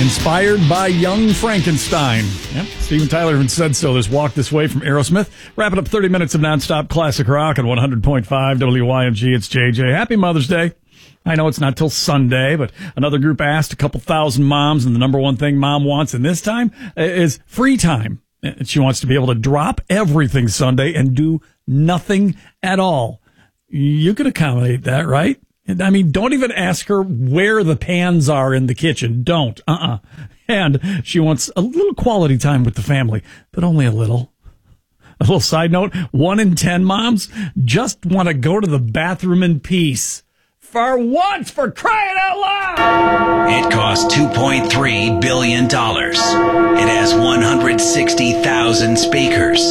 Inspired by Young Frankenstein. Yep, Steven Tyler even said so. This Walk This Way from Aerosmith. Wrapping up 30 minutes of nonstop classic rock on 100.5 WYMG. It's JJ. Happy Mother's Day. I know it's not till Sunday, but another group asked a couple thousand moms, and the number one thing mom wants in this time is free time. She wants to be able to drop everything Sunday and do nothing at all. You could accommodate that, right? I mean, don't even ask her where the pans are in the kitchen. Don't. And she wants a little quality time with the family, but only a little. A little side note, 1 in 10 moms just want to go to the bathroom in peace. For once, for crying out loud! It costs $2.3 billion. It has 160,000 speakers.